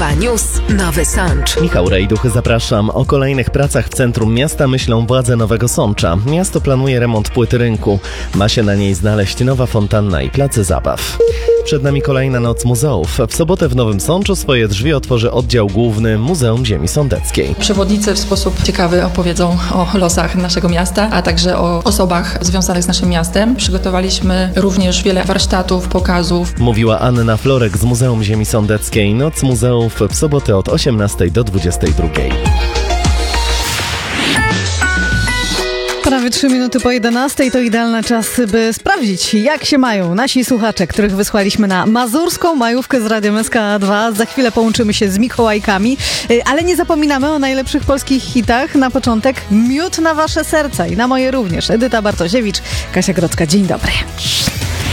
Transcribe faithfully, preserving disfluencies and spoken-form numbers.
dwa News, Nowy Sącz. Michał Rejduch, zapraszam. O kolejnych pracach w centrum miasta myślą władze Nowego Sącza. Miasto planuje remont płyty rynku. Ma się na niej znaleźć nowa fontanna i place zabaw. Przed nami kolejna noc muzeów. W sobotę w Nowym Sączu swoje drzwi otworzy oddział główny Muzeum Ziemi Sądeckiej. Przewodnicy w sposób ciekawy opowiedzą o losach naszego miasta, a także o osobach związanych z naszym miastem. Przygotowaliśmy również wiele warsztatów, pokazów. Mówiła Anna Florek z Muzeum Ziemi Sądeckiej. Noc muzeów w sobotę od osiemnastej do dwudziestej drugiej. Prawie trzy minuty po jedenastej to idealny czas, by sprawdzić, jak się mają nasi słuchacze, których wysłaliśmy na mazurską majówkę z Radiem S K dwa. Za chwilę połączymy się z Mikołajkami, ale nie zapominamy o najlepszych polskich hitach. Na początek miód na wasze serca i na moje również. Edyta Bartosiewicz, Kasia Grodzka. Dzień dobry.